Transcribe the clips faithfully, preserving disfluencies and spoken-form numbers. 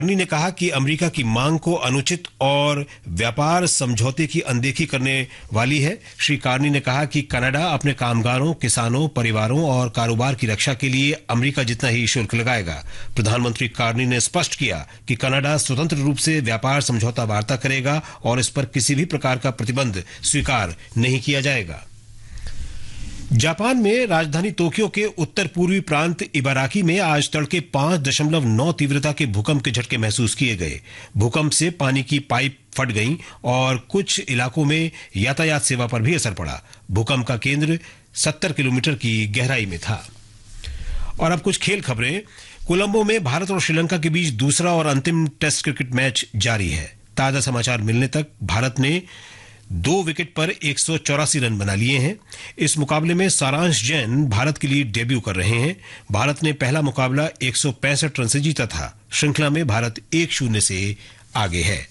Carney ने कहा कि अमेरिका की मांग को अनुचित और व्यापार समझौते की अनदेखी करने वाली है। श्री कार्नी ने कहा कि कनाडा अपने कामगारों, किसानों, परिवारों और कारोबार की रक्षा के लिए अमेरिका जितना ही शुल्क लगाएगा। प्रधानमंत्री कार्नी ने स्पष्ट किया कि कनाडा स्वतंत्र रूप से व्यापार समझौता वार्ता करेगा और इस पर किसी भी प्रकार का प्रतिबंध स्वीकार नहीं किया जाएगा। जापान में राजधानी तोक्यो के उत्तर पूर्वी प्रांत इबाराकी में आज तड़के पांच दशमलव नौ तीव्रता के भूकंप के झटके महसूस किए गए। भूकंप से पानी की पाइप फट गईं और कुछ इलाकों में यातायात सेवा पर भी असर पड़ा। भूकंप का केंद्र सत्तर किलोमीटर की गहराई में था। और अब कुछ खेल खबरें। कोलंबो में भारत और श्रीलंका के बीच दूसरा और अंतिम टेस्ट क्रिकेट मैच जारी है। ताजा समाचार मिलने तक भारत ने दो विकेट पर एक सौ चौरासी रन बना लिए हैं। इस मुकाबले में सारांश जैन भारत के लिए डेब्यू कर रहे हैं। भारत ने पहला मुकाबला एक सौ पैंसठ रन से जीता था। श्रृंखला में भारत एक शून्य से आगे है।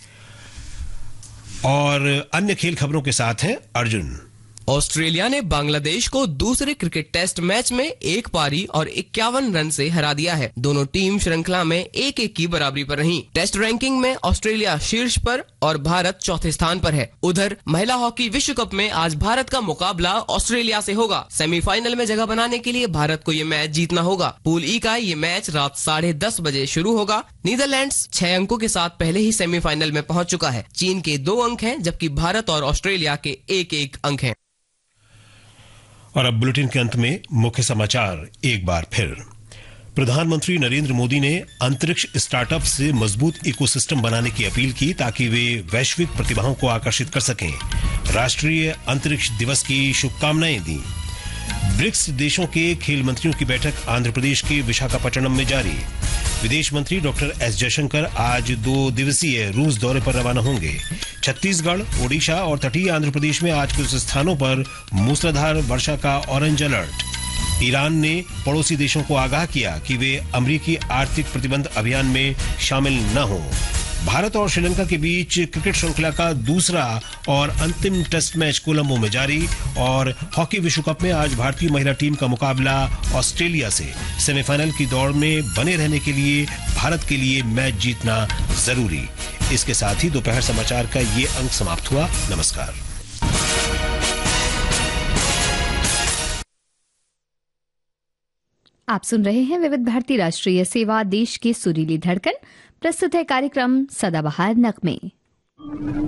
और अन्य खेल खबरों के साथ हैं अर्जुन। ऑस्ट्रेलिया ने बांग्लादेश को दूसरे क्रिकेट टेस्ट मैच में एक पारी और इक्यावन रन से हरा दिया है। दोनों टीम श्रृंखला में एक एक की बराबरी पर रहीं। टेस्ट रैंकिंग में ऑस्ट्रेलिया शीर्ष पर और भारत चौथे स्थान पर है। उधर महिला हॉकी विश्व कप में आज भारत का मुकाबला ऑस्ट्रेलिया से होगा। सेमीफाइनल में जगह बनाने के लिए भारत को ये मैच जीतना होगा। पूल ई का ये मैच रात साढ़े दस बजे शुरू होगा। नीदरलैंड्स छह अंकों के साथ पहले ही सेमीफाइनल में पहुंच चुका है। चीन के दो अंक हैं, जबकि भारत और ऑस्ट्रेलिया के एक एक अंक हैं। और अब बुलेटिन के अंत में मुख्य समाचार एक बार फिर। प्रधानमंत्री नरेंद्र मोदी ने अंतरिक्ष स्टार्टअप से मजबूत इकोसिस्टम बनाने की अपील की ताकि वे वैश्विक प्रतिभाओं को आकर्षित कर सकें। राष्ट्रीय अंतरिक्ष दिवस की शुभकामनाएं दी। ब्रिक्स देशों के खेल मंत्रियों की बैठक आंध्र प्रदेश के विशाखापट्टनम में जारी। विदेश मंत्री डॉक्टर एस जयशंकर आज दो दिवसीय रूस दौरे पर रवाना होंगे। छत्तीसगढ़, ओडिशा और तटीय आंध्र प्रदेश में आज कुछ स्थानों पर मूसलाधार वर्षा का ऑरेंज अलर्ट। ईरान ने पड़ोसी देशों को आगाह किया कि वे अमेरिकी आर्थिक प्रतिबंध अभियान में शामिल न हों। भारत और श्रीलंका के बीच क्रिकेट श्रृंखला का दूसरा और अंतिम टेस्ट मैच कोलंबो में जारी। और हॉकी विश्व कप में आज भारतीय महिला टीम का मुकाबला ऑस्ट्रेलिया से। सेमीफाइनल की दौड़ में बने रहने के लिए भारत के लिए मैच जीतना जरूरी। इसके साथ ही दोपहर समाचार का ये अंक समाप्त हुआ। नमस्कार। आप सुन रहे हैं विविध भारती राष्ट्रीय सेवा, देश की सुरीली धड़कन। प्रस्तुत है कार्यक्रम सदाबहार नगमे।